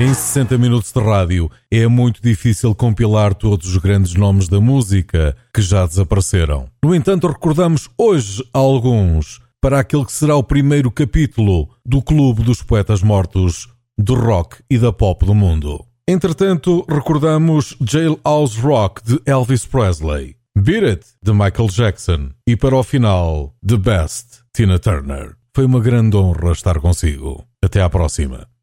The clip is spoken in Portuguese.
Em 60 minutos de rádio é muito difícil compilar todos os grandes nomes da música que já desapareceram. No entanto, recordamos hoje alguns para aquele que será o primeiro capítulo do Clube dos Poetas Mortos do rock e da pop do mundo. Entretanto, recordamos Jailhouse Rock de Elvis Presley, Beat It de Michael Jackson e para o final, The Best, Tina Turner. Foi uma grande honra estar consigo. Até à próxima.